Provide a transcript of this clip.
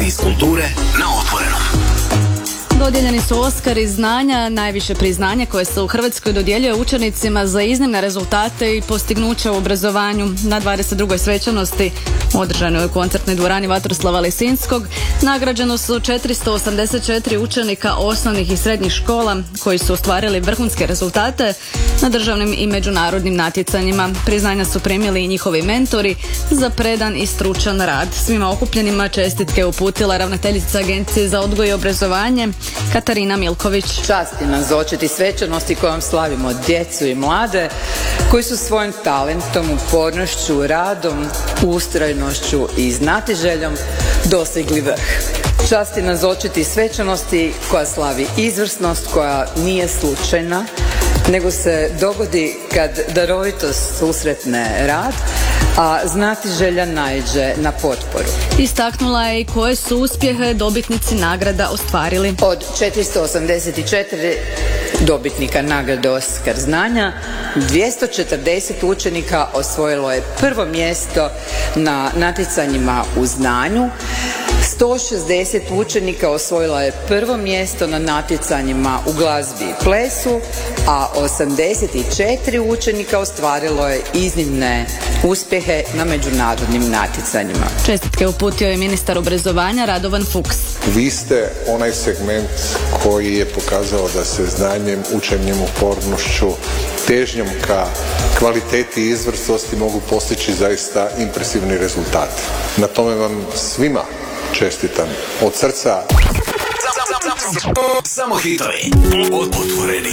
Vijesti iz kulture na Otvorenom. Dodijeljeni su Oskari znanja, najviše priznanje koje se u Hrvatskoj dodjeljuje učenicima za iznimne rezultate i postignuća u obrazovanju. Na 22. svečanosti održanoj u koncertnoj dvorani Vatroslava Lisinskog nagrađeno su 484 učenika osnovnih i srednjih škola koji su ostvarili vrhunske rezultate na državnim i međunarodnim natjecanjima. Priznanja su primili i njihovi mentori za predan i stručan rad. Svima okupljenima čestitke uputila ravnateljica Agencije za odgoj i obrazovanje Katarina Milković. Časti nazočiti svečanosti kojom slavimo djecu i mlade koji su svojim talentom, upornošću, radom, ustrajnošću i znatiželjom dostigli vrh. Časti nazočiti svečanosti koja slavi izvrsnost, koja nije slučajna, nego se dogodi kad darovitost susretne rad, a znatiželja naiđe na potporu. Istaknula je i koje su uspjehe dobitnici nagrada ostvarili. Od 484 dobitnika nagrade Oskar znanja, 240 učenika osvojilo je prvo mjesto na natjecanjima u znanju, 160 učenika osvojila je prvo mjesto na natjecanjima u glazbi i plesu, a 84 učenika ostvarilo je iznimne uspjehe na međunarodnim natjecanjima. Čestitke uputio je ministar obrazovanja Radovan Fuchs. Vi ste onaj segment koji je pokazao da se znanjem, učenjem, upornošću, težnjom ka kvaliteti i izvrsnosti mogu postići zaista impresivni rezultati. Na tome vam svima čestitam od srca. Samo hitovi od Otvorenih.